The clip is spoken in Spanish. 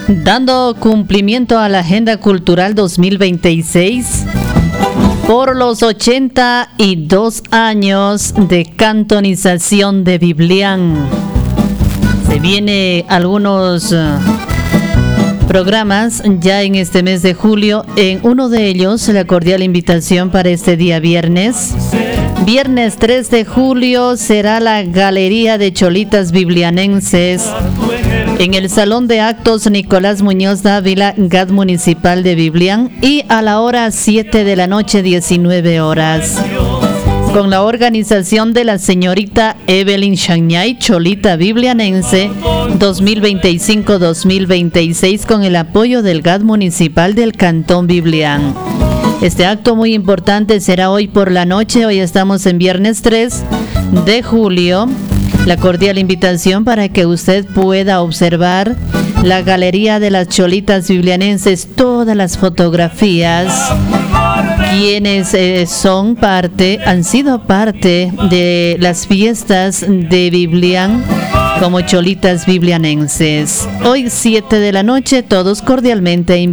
Dando cumplimiento a la Agenda Cultural 2026 por los 82 años de cantonización de Biblián. Se viene algunos programas ya en este mes de julio. En uno de ellos, la cordial invitación para este día viernes. Viernes 3 de julio será la Galería de Cholitas Biblianenses en el Salón de Actos Nicolás Muñoz Dávila, GAD Municipal de Biblián, y a la hora 7 de la noche, 19 horas. Con la organización de la señorita Evelyn Chañay, Cholita Biblianense 2025-2026, con el apoyo del GAD Municipal del Cantón Biblián. Este acto muy importante será hoy por la noche. Hoy estamos en viernes 3 de julio. La cordial invitación para que usted pueda observar la Galería de las Cholitas Biblianenses, todas las fotografías, quienes han sido parte de las fiestas de Biblián como Cholitas Biblianenses. Hoy 7 de la noche, todos cordialmente invitados.